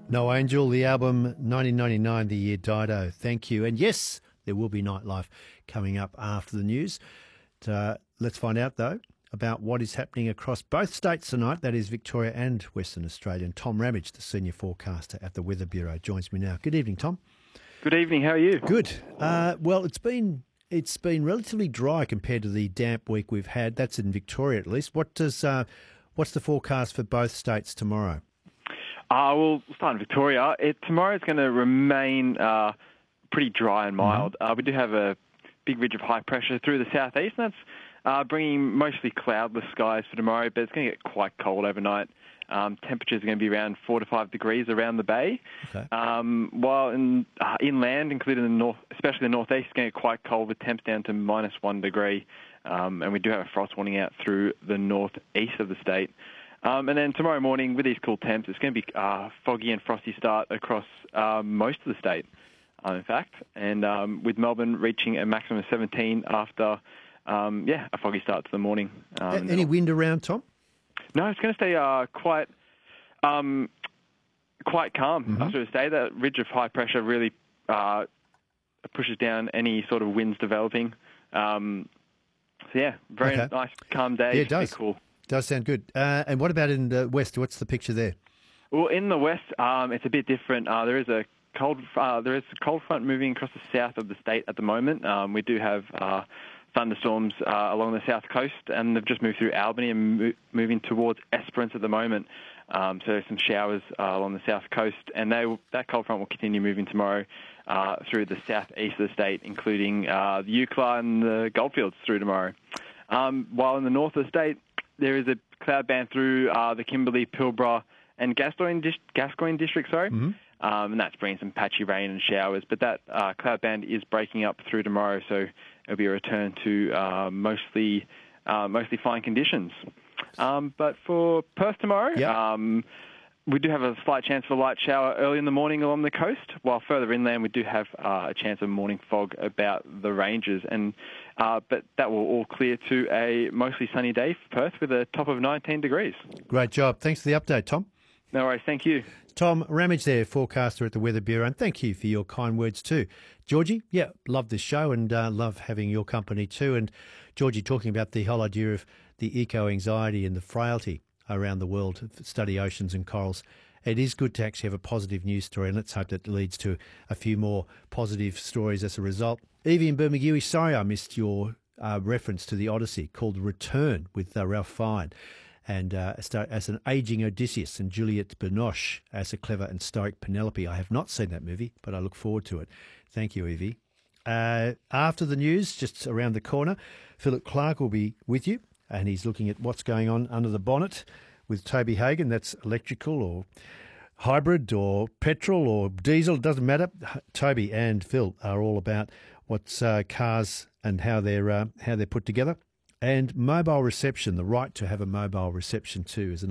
No Angel, the album 1999, the year Dido. Thank you. And yes, there will be nightlife coming up after the news. Let's find out, though, about what is happening across both states tonight, that is Victoria and Western Australia. And Tom Ramage, the senior forecaster at the Weather Bureau, joins me now. Good evening, Tom. Good evening. How are you? Good. Well, it's been relatively dry compared to the damp week we've had. That's in Victoria, at least. What's the forecast for both states tomorrow? We'll start in Victoria. Tomorrow is going to remain pretty dry and mild. We do have a big ridge of high pressure through the southeast, and that's bringing mostly cloudless skies for tomorrow, but it's going to get quite cold overnight. Temperatures are going to be around 4 to 5 degrees around the bay. Okay. While inland, including the north, especially the northeast, is going to get quite cold with temps down to -1 degree. And we do have a frost warning out through the northeast of the state. And then tomorrow morning, with these cool temps, it's going to be foggy and frosty start across most of the state, in fact. And with Melbourne reaching a maximum of 17 after, a foggy start to the morning. Any wind around, Tom? No, it's going to stay quite calm through the day. That ridge of high pressure really pushes down any sort of winds developing. Very nice, calm day. Yeah, it does. Cool. Does sound good. And what about in the west? What's the picture there? Well, in the west, it's a bit different. There is a cold front moving across the south of the state at the moment. We do have thunderstorms along the south coast, and they've just moved through Albany and moving towards Esperance at the moment. So there's some showers along the south coast, and that cold front will continue moving tomorrow through the southeast of the state, including the Eucla and the Goldfields through tomorrow. While in the north of the state, there is a cloud band through the Kimberley, Pilbara, and Gascoyne district, and that's bringing some patchy rain and showers. But that cloud band is breaking up through tomorrow, so it'll be a return to mostly fine conditions. But for Perth tomorrow, we do have a slight chance for a light shower early in the morning along the coast, while further inland we do have a chance of morning fog about the ranges. But that will all clear to a mostly sunny day for Perth with a top of 19 degrees. Great job. Thanks for the update, Tom. No worries. Thank you. Tom Ramage there, forecaster at the Weather Bureau, and thank you for your kind words too. Georgie, love this show and love having your company too. And Georgie talking about the whole idea of the eco-anxiety and the frailty around the world, study oceans and corals. It is good to actually have a positive news story, and let's hope that leads to a few more positive stories as a result. Evie in Bermagui, sorry I missed your reference to the Odyssey called Return with Ralph Fiennes, and as an ageing Odysseus and Juliette Binoche as a clever and stoic Penelope. I have not seen that movie, but I look forward to it. Thank you, Evie. After the news, just around the corner, Philip Clark will be with you, and he's looking at what's going on under the bonnet with Toby Hagan. That's electrical or hybrid or petrol or diesel, it doesn't matter. Toby and Phil are all about what's cars and how they're put together. And mobile reception, the right to have a mobile reception too, is